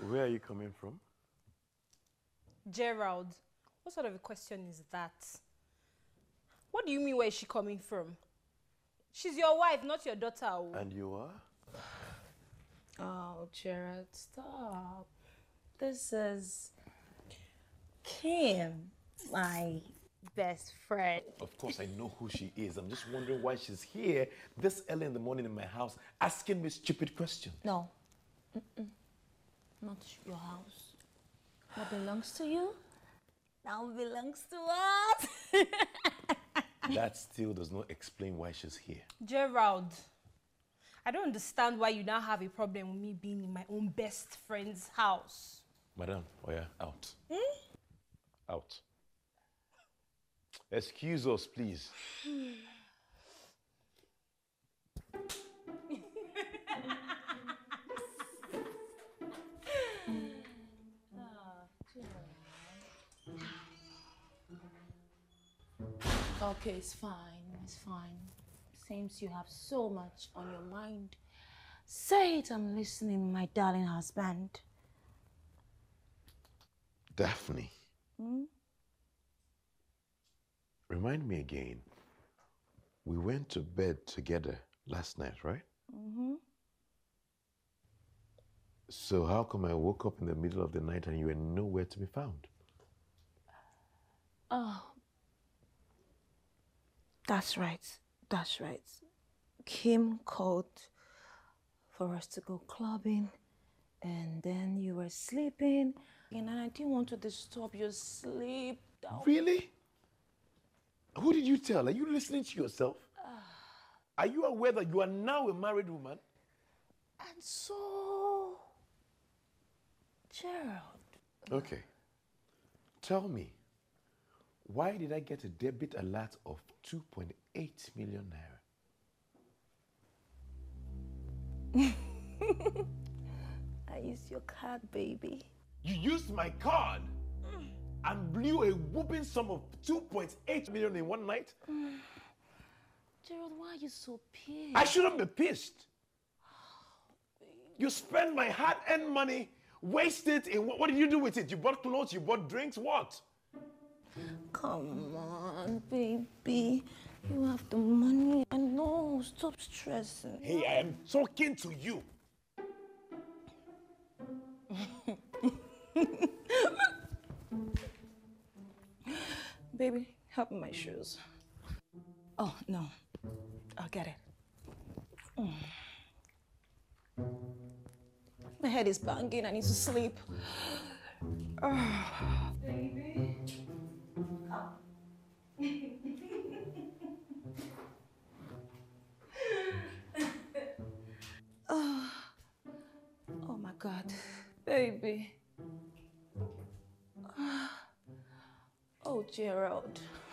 Where are you coming from? Gerald, what sort of a question is that? What do you mean, where is she coming from? She's your wife, not your daughter. And you are? Oh, Gerald, stop. This is Kim, my best friend. Of course, I know who she is. I'm just wondering why she's here this early in the morning in my house asking me stupid questions. No. Not your house. What belongs to you now belongs to us. That still does not explain why she's here. Gerald, I don't understand why you now have a problem with me being in my own best friend's house. Madam, oh yeah, out. Out. Excuse us, please. Okay, it's fine. It's fine. Seems you have so much on your mind. Say it, I'm listening, my darling husband. Daphne. Remind me again. We went to bed together last night, right? So how come I woke up in the middle of the night and you were nowhere to be found? Oh. That's right. That's right. Kim called for us to go clubbing, and then you were sleeping, and I didn't want to disturb your sleep. Really? Who did you tell? Are you listening to yourself? Are you aware that you are now a married woman? And so, Gerald. Okay. Tell me, why did I get a debit alert of 2.8 million naira? I used your card, baby. You used my card and blew a whooping sum of 2.8 million in one night? Gerald, why are you so pissed? I shouldn't be pissed. You spend my hard-earned money, waste it in what did you do with it? You bought clothes, you bought drinks, what? Come on, baby. You have the money. I know. Stop stressing. Hey, I am talking to you. Baby, help me my shoes. Oh, no. I'll get it. My head is banging. I need to sleep. Baby. Oh my God, baby. Oh, Gerald.